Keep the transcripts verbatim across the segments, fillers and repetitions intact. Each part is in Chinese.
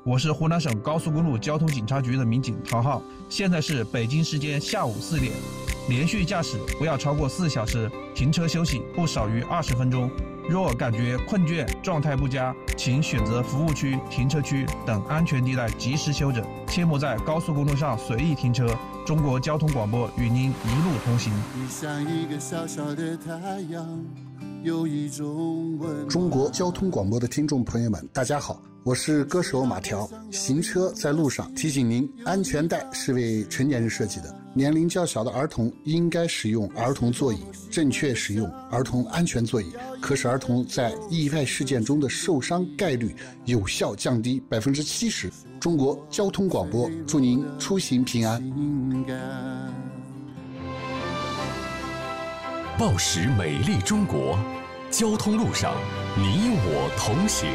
我是湖南省高速公路交通警察局的民警陶浩，现在是北京时间下午四点。连续驾驶不要超过四小时，停车休息不少于二十分钟。若感觉困倦、状态不佳，请选择服务区、停车区等安全地带及时休整，切莫在高速公路上随意停车。中国交通广播与您一路同行。 你像一个小小的太阳，有一种温。 中国交通广播的听众朋友们，大家好，我是歌手马条。行车在路上，提醒您，安全带是为成年人设计的，年龄较小的儿童应该使用儿童座椅，正确使用儿童安全座椅，可使儿童在意外事件中的受伤概率有效降低百分之七十。中国交通广播祝您出行平安。 报时美丽中国，交通路上你我同行。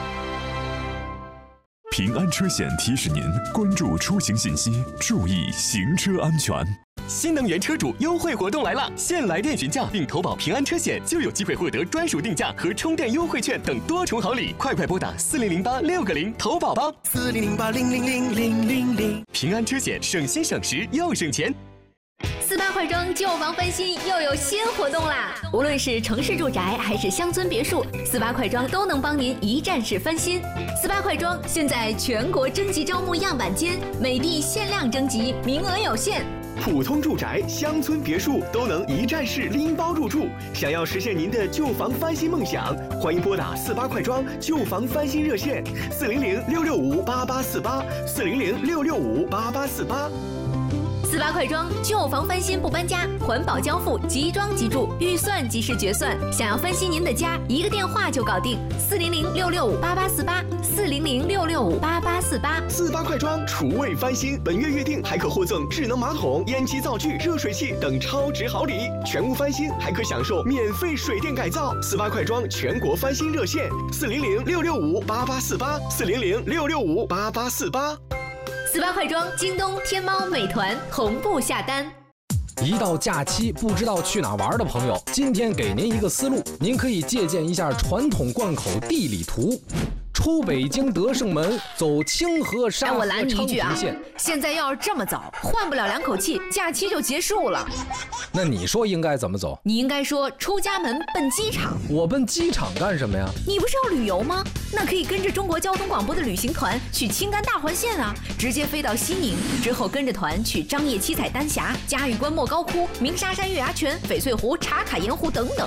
平安车险提示您关注出行信息，注意行车安全。 新能源车主优惠活动来了！现来电询价并投保平安车险，就有机会获得专属定价和充电优惠券等多重好礼。快快拨打四零零八六个零投保吧！ 四零零八零零零零零零。 平安车险，省心省时又省钱。 四八快装旧房翻新又有新活动啦！无论是城市住宅还是乡村别墅，四八快装都能帮您一站式翻新。四八快装现在全国征集招募样板间，每地限量征集，名额有限。 普通住宅、乡村别墅都能一站式拎包入住。想要实现您的旧房翻新梦想，欢迎拨打四八快装旧房翻新热线四零零六六五八八四八四零零六六五八八四八。 四八快装旧房翻新不搬家，环保交付，即装即住，预算即时决算。想要翻新您的家，一个电话就搞定。四零零六六五八八四八，四零零六六五八八四八。 四八快装厨卫翻新，本月预定还可获赠智能马桶、烟机灶具、热水器等超值好礼。全屋翻新还可享受免费水电改造。四八快装全国翻新热线：四零零六六五八八四八，四零零六六五八八四八。 四八快装，京东、天猫、美团同步下单。 一到假期不知道去哪玩的朋友，今天给您一个思路，您可以借鉴一下传统贯口地理图。出北京德胜门，走清河沙河昌平线。 现在要是这么走，换不了两口气，假期就结束了。 那你说应该怎么走？ 你应该说出家门奔机场。 我奔机场干什么呀？ 你不是要旅游吗？那可以跟着中国交通广播的旅行团去青甘大环线啊，直接飞到西宁，之后跟着团去张掖七彩丹霞、嘉峪关莫高窟、鸣沙山月牙泉、翡翠湖、茶卡盐湖等等，